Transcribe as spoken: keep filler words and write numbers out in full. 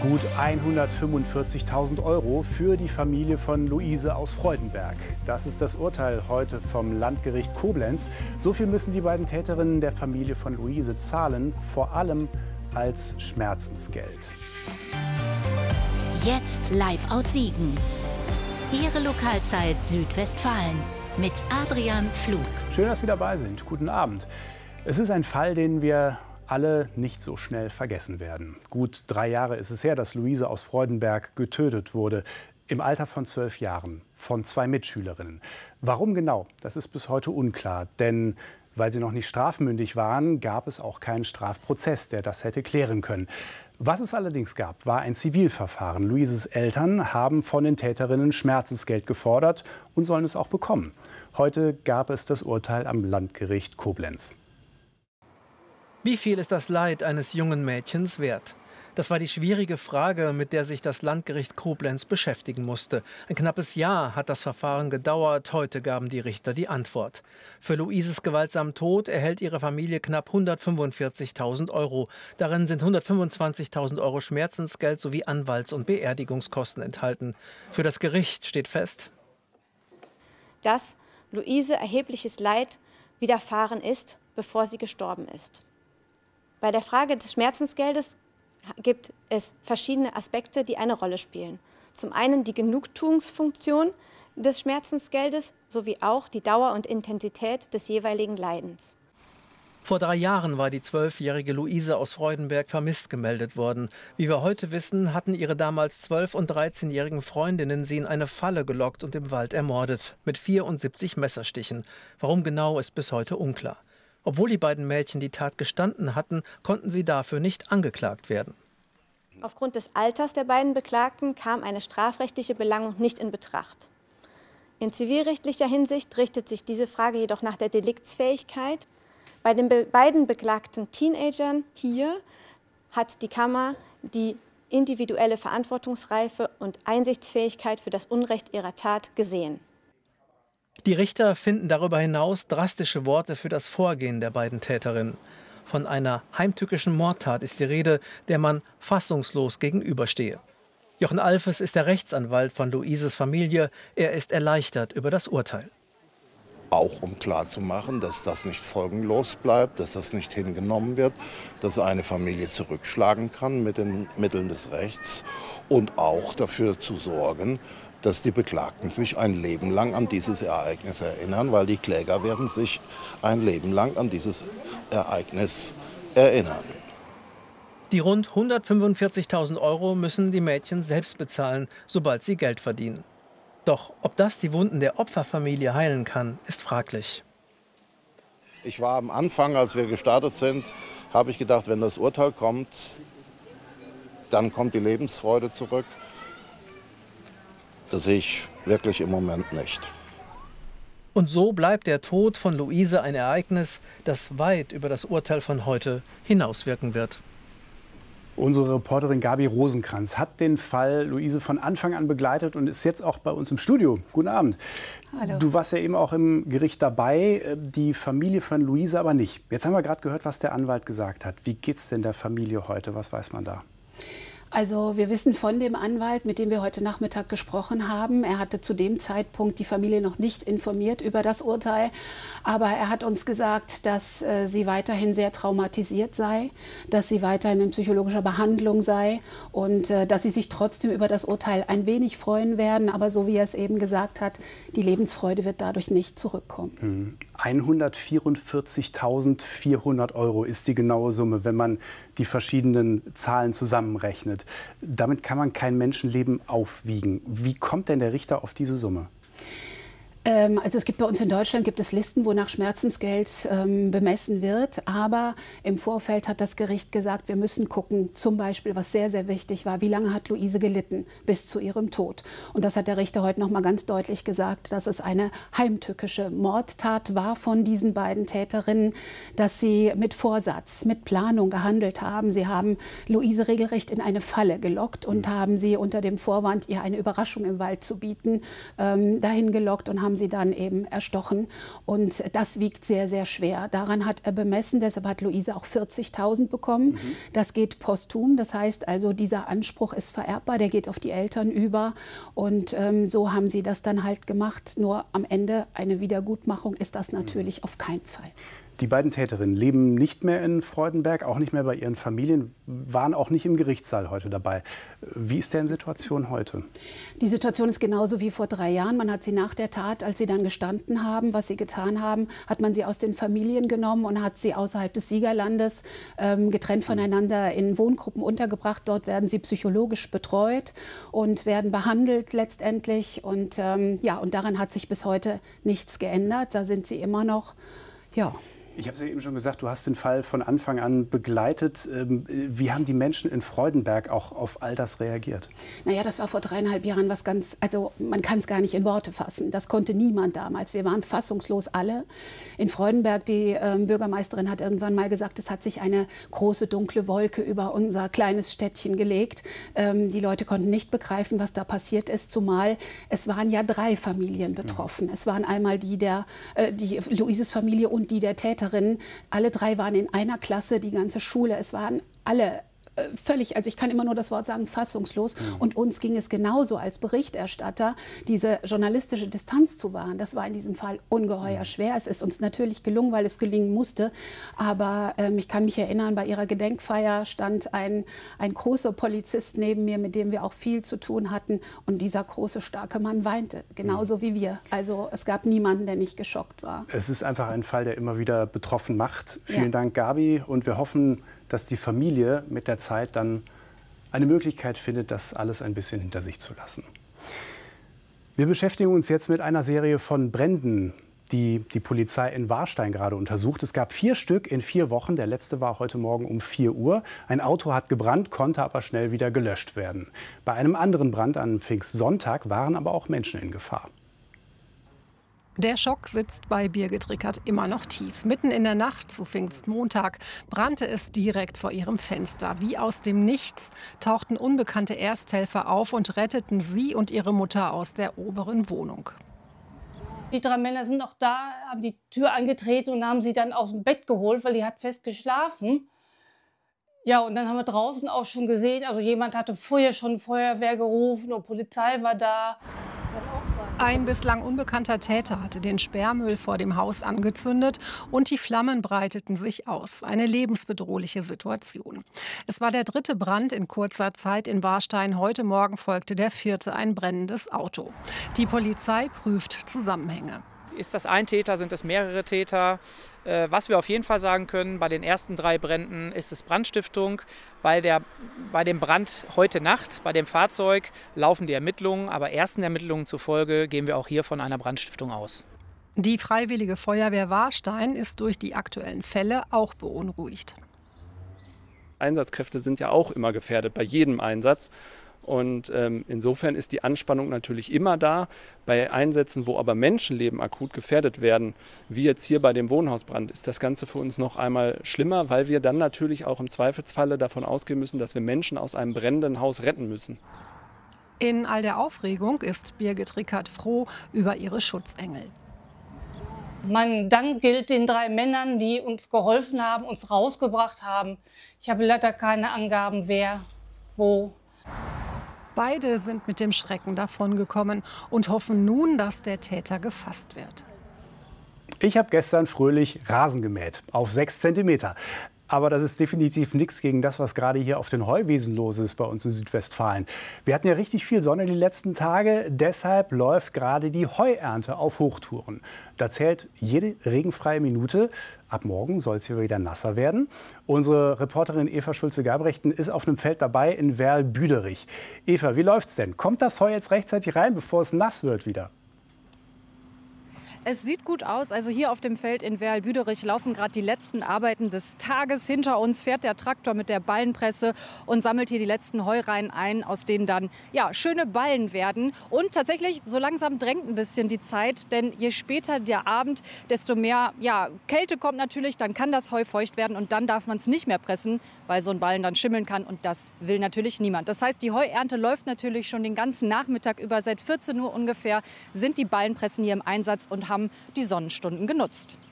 Gut hundertfünfundvierzigtausend Euro für die Familie von Luise aus Freudenberg. Das ist das Urteil heute vom Landgericht Koblenz. So viel müssen die beiden Täterinnen der Familie von Luise zahlen, vor allem als Schmerzensgeld. Jetzt live aus Siegen. Ihre Lokalzeit Südwestfalen mit Adrian Pflug. Schön, dass Sie dabei sind. Guten Abend. Es ist ein Fall, den wir alle nicht so schnell vergessen werden. Gut drei Jahre ist es her, dass Luise aus Freudenberg getötet wurde. Im Alter von zwölf Jahren von zwei Mitschülerinnen. Warum genau? Das ist bis heute unklar. Denn weil sie noch nicht strafmündig waren, gab es auch keinen Strafprozess, der das hätte klären können. Was es allerdings gab, war ein Zivilverfahren. Luises Eltern haben von den Täterinnen Schmerzensgeld gefordert und sollen es auch bekommen. Heute gab es das Urteil am Landgericht Koblenz. Wie viel ist das Leid eines jungen Mädchens wert? Das war die schwierige Frage, mit der sich das Landgericht Koblenz beschäftigen musste. Ein knappes Jahr hat das Verfahren gedauert. Heute gaben die Richter die Antwort. Für Luises gewaltsamen Tod erhält ihre Familie knapp hundertfünfundvierzigtausend Euro. Darin sind hundertfünfundzwanzigtausend Euro Schmerzensgeld sowie Anwalts- und Beerdigungskosten enthalten. Für das Gericht steht fest, dass Luise erhebliches Leid widerfahren ist, bevor sie gestorben ist. Bei der Frage des Schmerzensgeldes gibt es verschiedene Aspekte, die eine Rolle spielen. Zum einen die Genugtuungsfunktion des Schmerzensgeldes sowie auch die Dauer und Intensität des jeweiligen Leidens. Vor drei Jahren war die zwölfjährige Luise aus Freudenberg vermisst gemeldet worden. Wie wir heute wissen, hatten ihre damals zwölf- und dreizehnjährigen Freundinnen sie in eine Falle gelockt und im Wald ermordet. Mit vierundsiebzig Messerstichen. Warum genau, ist bis heute unklar. Obwohl die beiden Mädchen die Tat gestanden hatten, konnten sie dafür nicht angeklagt werden. Aufgrund des Alters der beiden Beklagten kam eine strafrechtliche Belangung nicht in Betracht. In zivilrechtlicher Hinsicht richtet sich diese Frage jedoch nach der Deliktsfähigkeit. Bei den be beiden beklagten Teenagern hier hat die Kammer die individuelle Verantwortungsreife und Einsichtsfähigkeit für das Unrecht ihrer Tat gesehen. Die Richter finden darüber hinaus drastische Worte für das Vorgehen der beiden Täterinnen. Von einer heimtückischen Mordtat ist die Rede, der man fassungslos gegenüberstehe. Jochen Alfes ist der Rechtsanwalt von Luises Familie. Er ist erleichtert über das Urteil. Auch um klarzumachen, dass das nicht folgenlos bleibt, dass das nicht hingenommen wird, dass eine Familie zurückschlagen kann mit den Mitteln des Rechts und auch dafür zu sorgen, dass die Beklagten sich ein Leben lang an dieses Ereignis erinnern, weil die Kläger werden sich ein Leben lang an dieses Ereignis erinnern. Die rund hundertfünfundvierzigtausend Euro müssen die Mädchen selbst bezahlen, sobald sie Geld verdienen. Doch ob das die Wunden der Opferfamilie heilen kann, ist fraglich. Ich war am Anfang, als wir gestartet sind, habe ich gedacht, wenn das Urteil kommt, dann kommt die Lebensfreude zurück. Das sehe ich wirklich im Moment nicht. Und so bleibt der Tod von Luise ein Ereignis, das weit über das Urteil von heute hinauswirken wird. Unsere Reporterin Gabi Rosenkranz hat den Fall Luise von Anfang an begleitet und ist jetzt auch bei uns im Studio. Guten Abend. Hallo. Du warst ja eben auch im Gericht dabei, die Familie von Luise aber nicht. Jetzt haben wir gerade gehört, was der Anwalt gesagt hat. Wie geht's denn der Familie heute? Was weiß man da? Also wir wissen von dem Anwalt, mit dem wir heute Nachmittag gesprochen haben. Er hatte zu dem Zeitpunkt die Familie noch nicht informiert über das Urteil. Aber er hat uns gesagt, dass äh, sie weiterhin sehr traumatisiert sei, dass sie weiterhin in psychologischer Behandlung sei und äh, dass sie sich trotzdem über das Urteil ein wenig freuen werden. Aber so wie er es eben gesagt hat, die Lebensfreude wird dadurch nicht zurückkommen. hundertvierundvierzigtausendvierhundert Euro ist die genaue Summe, wenn man die verschiedenen Zahlen zusammenrechnet. Damit kann man kein Menschenleben aufwiegen. Wie kommt denn der Richter auf diese Summe? Also es gibt bei uns in Deutschland gibt es Listen, wonach Schmerzensgeld ähm, bemessen wird. Aber im Vorfeld hat das Gericht gesagt, wir müssen gucken, zum Beispiel, was sehr, sehr wichtig war, wie lange hat Luise gelitten bis zu ihrem Tod. Und das hat der Richter heute noch mal ganz deutlich gesagt, dass es eine heimtückische Mordtat war von diesen beiden Täterinnen, dass sie mit Vorsatz, mit Planung gehandelt haben. Sie haben Luise regelrecht in eine Falle gelockt und haben sie unter dem Vorwand, ihr eine Überraschung im Wald zu bieten, ähm, dahin gelockt und haben sie dann eben erstochen. Und das wiegt sehr, sehr schwer. Daran hat er bemessen, deshalb hat Luise auch vierzigtausend bekommen. Mhm. Das geht posthum, das heißt also, dieser Anspruch ist vererbbar, der geht auf die Eltern über. Und ähm, so haben sie das dann halt gemacht. Nur am Ende eine Wiedergutmachung ist das natürlich mhm. auf keinen Fall. Die beiden Täterinnen leben nicht mehr in Freudenberg, auch nicht mehr bei ihren Familien, waren auch nicht im Gerichtssaal heute dabei. Wie ist deren Situation heute? Die Situation ist genauso wie vor drei Jahren. Man hat sie nach der Tat, als sie dann gestanden haben, was sie getan haben, hat man sie aus den Familien genommen und hat sie außerhalb des Siegerlandes ähm, getrennt voneinander in Wohngruppen untergebracht. Dort werden sie psychologisch betreut und werden behandelt letztendlich. Und, ähm, ja, und daran hat sich bis heute nichts geändert. Da sind sie immer noch, ja. Ich habe es ja eben schon gesagt, du hast den Fall von Anfang an begleitet. Wie haben die Menschen in Freudenberg auch auf all das reagiert? Naja, das war vor dreieinhalb Jahren was ganz, also man kann es gar nicht in Worte fassen. Das konnte niemand damals. Wir waren fassungslos alle. In Freudenberg, die äh, Bürgermeisterin hat irgendwann mal gesagt, es hat sich eine große dunkle Wolke über unser kleines Städtchen gelegt. Ähm, die Leute konnten nicht begreifen, was da passiert ist, zumal es waren ja drei Familien betroffen. Mhm. Es waren einmal die der, äh, die Luises Familie und die der Täter. Alle drei waren in einer Klasse, die ganze Schule. Es waren alle äh, völlig, also ich kann immer nur das Wort sagen, fassungslos. Mhm. Und uns ging es genauso als Berichterstatter, diese journalistische Distanz zu wahren. Das war in diesem Fall ungeheuer schwer. Es ist uns natürlich gelungen, weil es gelingen musste. Aber ähm, ich kann mich erinnern, bei ihrer Gedenkfeier stand ein, ein großer Polizist neben mir, mit dem wir auch viel zu tun hatten. Und dieser große, starke Mann weinte, genauso mhm. wie wir. Also es gab niemanden, der nicht geschockt war. Es ist einfach ein Fall, der immer wieder betroffen macht. Vielen Ja. Dank, Gabi. Und wir hoffen, dass die Familie mit der Zeit dann eine Möglichkeit findet, das alles ein bisschen hinter sich zu lassen. Wir beschäftigen uns jetzt mit einer Serie von Bränden, die die Polizei in Warstein gerade untersucht. Es gab vier Stück in vier Wochen. Der letzte war heute Morgen um vier Uhr. Ein Auto hat gebrannt, konnte aber schnell wieder gelöscht werden. Bei einem anderen Brand an Pfingstsonntag waren aber auch Menschen in Gefahr. Der Schock sitzt bei Birgit Rickert immer noch tief. Mitten in der Nacht zu Pfingstmontag brannte es direkt vor ihrem Fenster. Wie aus dem Nichts tauchten unbekannte Ersthelfer auf und retteten sie und ihre Mutter aus der oberen Wohnung. Die drei Männer sind auch da, haben die Tür angetreten und haben sie dann aus dem Bett geholt, weil die hat fest geschlafen. Ja, und dann haben wir draußen auch schon gesehen, also jemand hatte vorher schon Feuerwehr gerufen und Polizei war da. Ein bislang unbekannter Täter hatte den Sperrmüll vor dem Haus angezündet und die Flammen breiteten sich aus. Eine lebensbedrohliche Situation. Es war der dritte Brand in kurzer Zeit in Warstein. Heute Morgen folgte der vierte, ein brennendes Auto. Die Polizei prüft Zusammenhänge. Ist das ein Täter, sind es mehrere Täter? Äh, was wir auf jeden Fall sagen können, bei den ersten drei Bränden ist es Brandstiftung. Bei, der, bei dem Brand heute Nacht, bei dem Fahrzeug, laufen die Ermittlungen. Aber ersten Ermittlungen zufolge gehen wir auch hier von einer Brandstiftung aus. Die Freiwillige Feuerwehr Warstein ist durch die aktuellen Fälle auch beunruhigt. Einsatzkräfte sind ja auch immer gefährdet bei jedem Einsatz. Und ähm, insofern ist die Anspannung natürlich immer da. Bei Einsätzen, wo aber Menschenleben akut gefährdet werden, wie jetzt hier bei dem Wohnhausbrand, ist das Ganze für uns noch einmal schlimmer, weil wir dann natürlich auch im Zweifelsfalle davon ausgehen müssen, dass wir Menschen aus einem brennenden Haus retten müssen. In all der Aufregung ist Birgit Rickert froh über ihre Schutzengel. Mein Dank gilt den drei Männern, die uns geholfen haben, uns rausgebracht haben. Ich habe leider keine Angaben, wer, wo. Beide sind mit dem Schrecken davongekommen und hoffen nun, dass der Täter gefasst wird. Ich habe gestern fröhlich Rasen gemäht, auf sechs Zentimeter. Aber das ist definitiv nichts gegen das, was gerade hier auf den Heuwiesen los ist bei uns in Südwestfalen. Wir hatten ja richtig viel Sonne die letzten Tage, deshalb läuft gerade die Heuernte auf Hochtouren. Da zählt jede regenfreie Minute. Ab morgen soll es hier wieder nasser werden. Unsere Reporterin Eva Schulze-Gabrechten ist auf einem Feld dabei in Werl-Büderich. Eva, wie läuft's denn? Kommt das Heu jetzt rechtzeitig rein, bevor es nass wird wieder? Es sieht gut aus. Also hier auf dem Feld in Werl-Büderich laufen gerade die letzten Arbeiten des Tages. Hinter uns fährt der Traktor mit der Ballenpresse und sammelt hier die letzten Heureihen ein, aus denen dann ja, schöne Ballen werden. Und tatsächlich, so langsam drängt ein bisschen die Zeit, denn je später der Abend, desto mehr ja, Kälte kommt natürlich, dann kann das Heu feucht werden und dann darf man es nicht mehr pressen, weil so ein Ballen dann schimmeln kann und das will natürlich niemand. Das heißt, die Heuernte läuft natürlich schon den ganzen Nachmittag über. Seit vierzehn Uhr ungefähr sind die Ballenpressen hier im Einsatz und haben die Sonnenstunden genutzt.